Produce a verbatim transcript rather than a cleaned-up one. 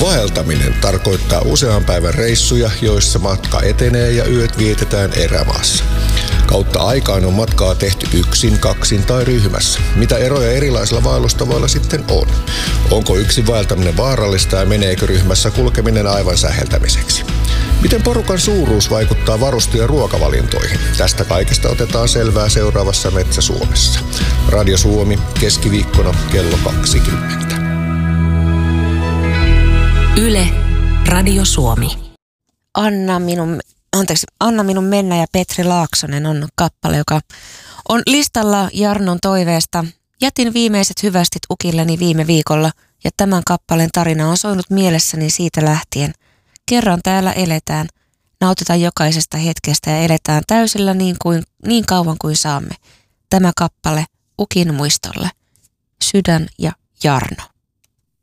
Vaeltaminen tarkoittaa usean päivän reissuja, joissa matka etenee ja yöt vietetään erämaassa. Kautta aikaan on matkaa tehty yksin, kaksin tai ryhmässä. Mitä eroja erilaisilla vaellustavoilla sitten on? Onko yksin vaeltaminen vaarallista ja meneekö ryhmässä kulkeminen aivan säheltämiseksi? Miten porukan suuruus vaikuttaa varuste- ja ruokavalintoihin? Tästä kaikesta otetaan selvää seuraavassa Metsä Suomessa. Radio Suomi keskiviikkona kello kaksikymmentä. Yle, Radio Suomi. Anna minun, anteeksi, Anna minun mennä ja Petri Laaksonen on kappale, joka on listalla Jarnon toiveesta. Jätin viimeiset hyvästit ukilleni viime viikolla ja tämän kappaleen tarina on soinut mielessäni siitä lähtien. Kerran täällä eletään, nautitaan jokaisesta hetkestä ja eletään täysillä niin, kuin, niin kauan kuin saamme. Tämä kappale Ukin muistolle. Sydän ja Jarno.